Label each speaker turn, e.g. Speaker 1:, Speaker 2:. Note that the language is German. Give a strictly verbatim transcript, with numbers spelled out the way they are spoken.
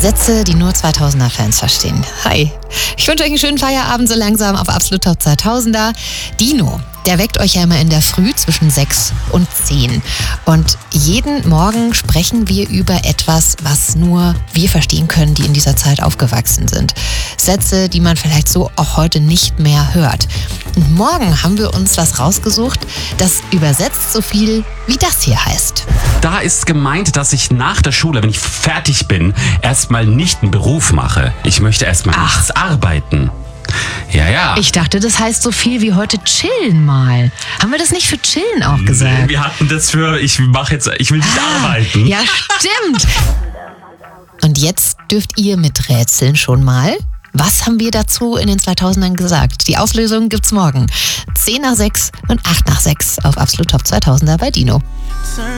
Speaker 1: Sätze, die nur zweitausender-Fans verstehen. Hi, ich wünsche euch einen schönen Feierabend so langsam auf Absolut Top zweitausender. Dino, der weckt euch ja immer in der Früh zwischen sechs und zehn. Und jeden Morgen sprechen wir über etwas, was nur wir verstehen können, die in dieser Zeit aufgewachsen sind. Sätze, die man vielleicht so auch heute nicht mehr hört. Und morgen haben wir uns was rausgesucht, das übersetzt so viel wie das hier heißt.
Speaker 2: Da ist gemeint, dass ich nach der Schule, wenn ich fertig bin, erstmal nicht einen Beruf mache. Ich möchte erstmal nichts arbeiten. Ja, ja.
Speaker 1: Ich dachte, das heißt so viel wie heute chillen mal. Haben wir das nicht für chillen auch gesagt?
Speaker 2: Nee, wir hatten das für, ich mache jetzt, ich will nicht
Speaker 1: ah,
Speaker 2: arbeiten.
Speaker 1: Ja, stimmt. Und jetzt dürft ihr miträtseln schon mal. Was haben wir dazu in den zweitausendern gesagt? Die Auflösung gibt's morgen. zehn nach sechs und acht nach sechs auf Absolut Top zweitausender bei Dino.